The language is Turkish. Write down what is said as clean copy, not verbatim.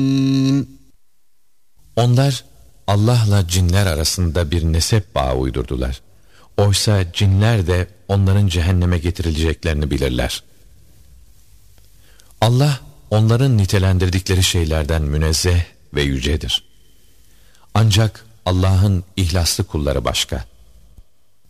Onlar Allah'la cinler arasında bir nesep bağı uydurdular. Oysa cinler de onların cehenneme getirileceklerini bilirler. Allah onların nitelendirdikleri şeylerden münezzeh ve yücedir. Ancak Allah'ın ihlaslı kulları başka.